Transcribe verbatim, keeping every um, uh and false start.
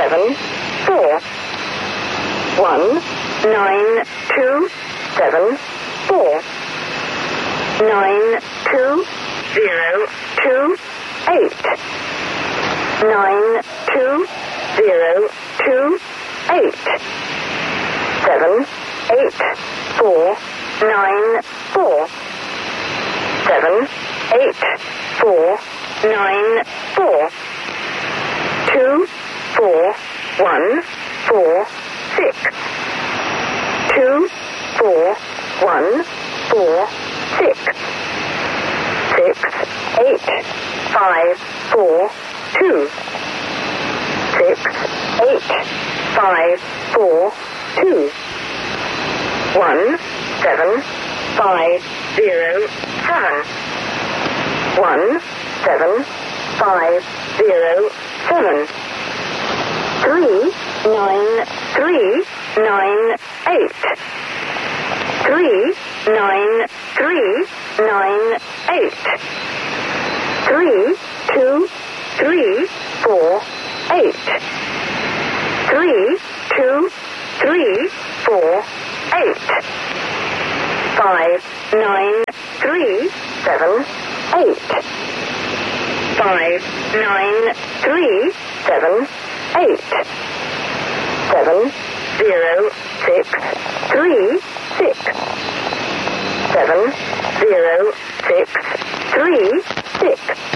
seven, four. One, nine, two, seven, four. Nine, two, zero, two, eight. Nine, two, zero, two, eight. Seven, eight, four, nine, four. Seven, eight, four, nine, four. Two, four, one, four, six. Two, four, one, four, six. Six, eight, five, four, two. Six, eight, five, four, two. One, seven, five, zero, seven. One, seven, five, zero, seven. Three, nine, three, nine, eight. Three, nine, three, nine, eight. Three, two, three, four, eight. Three, two, three, four, eight. Five, nine, three, seven, eight. Five, nine, three, seven, eight. Seven, zero, six, three, six. Seven, zero, six, three, six.